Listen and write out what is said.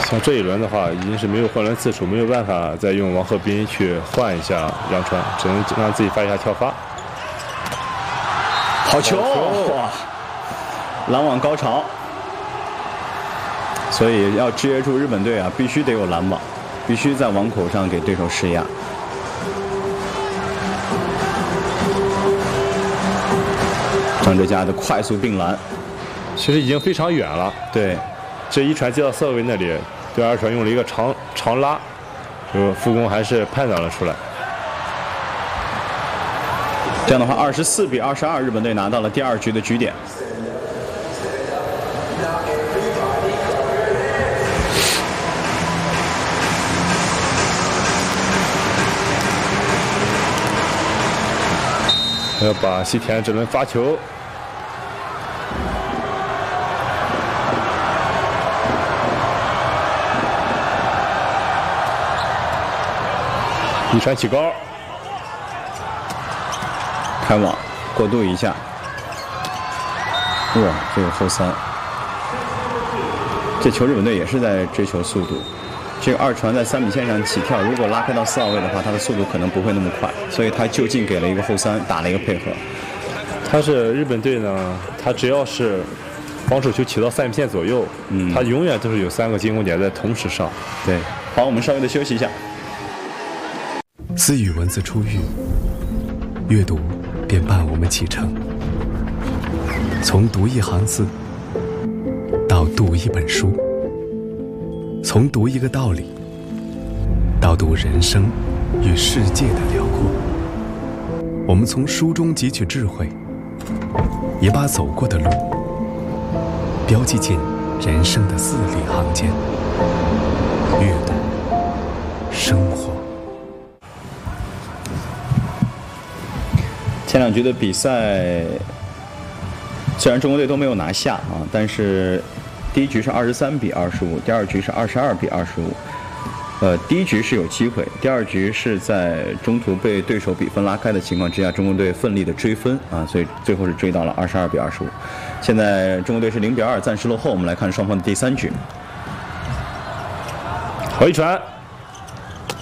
像这一轮的话，已经是没有换轮次数，没有办法再用王鹤斌去换一下杨传，只能让自己发一下跳发。 好球！哇，拦网高潮。所以要制约住日本队啊，必须得有拦网，必须在网口上给对手施压。张哲嘉的快速并篮， 其实已经非常远了。 对， 这一传接到色位那里，对二传用了一个长拉，副攻还是判断了出来。 这样的话，24比22，日本队拿到了第2局的局点。 要把西田这轮发球。一传起高， 开网过渡一下，哇，这个后三，这球日本队也是在追求速度。这个二传在3米线上起跳，如果拉开到4号位的话，他的速度可能不会那么快，所以他就近给了一个后三，打了一个配合。 他是日本队呢，他只要是防守球起到3米线左右，他永远都是有3个进攻点在同时上。 对，好，我们稍微的休息一下。 私语文字出狱，阅读便伴我们启程。从读一行字到读一本书，从读一个道理到读人生与世界的辽阔。我们从书中汲取智慧，也把走过的路标记进人生的字里行间。阅读，生活。 前2局的比赛，虽然中国队都没有拿下啊，但是第1局是23比25，第2局是22比25。第1局是有机会，第2局是在中途被对手比分拉开的情况之下，中国队奋力的追分啊，所以最后是追到了22比25。现在中国队是0比2，暂时落后。我们来看双方的第3局。 好一传。